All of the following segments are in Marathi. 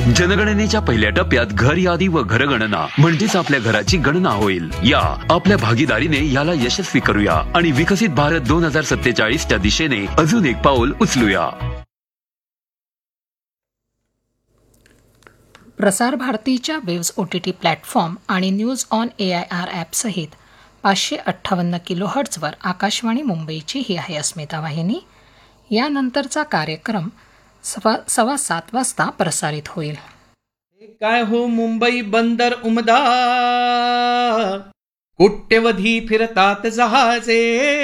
जनगणनेच्या पहिल्या टप्प्यात घर यादी व घरगणना म्हणजेच आपल्या घराची गणना होईल. या आपल्या भागीदारीने याला यशस्वी करूया आणि विकसित भारत 2047च्या दिशेने अजून एक पाऊल उचलूया. प्रसार भारतीच्या वेव्स OTT प्लॅटफॉर्म आणि न्यूज ऑन AIR ॲपसहित 558 किलोहर्ट्झवर आकाशवाणी मुंबईची ही आहे अस्मिता वाहिनी. यानंतरचा कार्यक्रम 7:15 वाजता प्रसारित होईल. काय हो मुंबई बंदर उमदा, कोट्यवधी फिरतात जहाजे,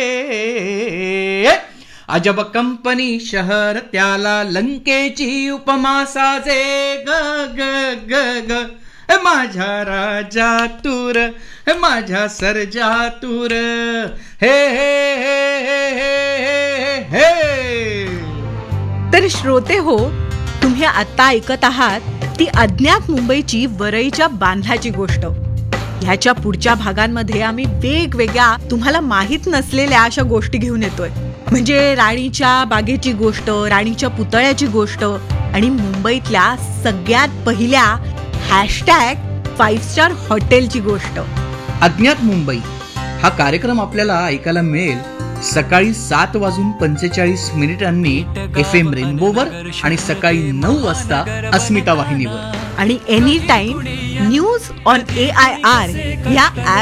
अजब कंपनी शहर त्याला लंकेची उपमा साजे. ग ग ग ग माझ्या राजा तूर, माझ्या सर्जा तूर, हे हे हे हे हे हे. तर श्रोते हो, तुम्ही आता ऐकत आहात ती अज्ञात मुंबईची वरईच्या बांधल्याची गोष्ट. ह्याच्या पुढच्या भागांमध्ये आम्ही वेगवेगळ्या तुम्हाला माहीत नसलेल्या अशा गोष्टी घेऊन येतोय. म्हणजे राणीच्या बागेची गोष्ट, राणीच्या पुतळ्याची गोष्ट आणि मुंबईतल्या सगळ्यात पहिल्या #5 स्टार हॉटेलची गोष्ट. अज्ञात मुंबई हा कार्यक्रम आपल्याला ऐकायला मिळेल सकाळी 7:45 FM रेनबोवर आणि सकाळी 9 वाजता अस्मिता वाहिनीवर आणि any time news on AIR या ॲप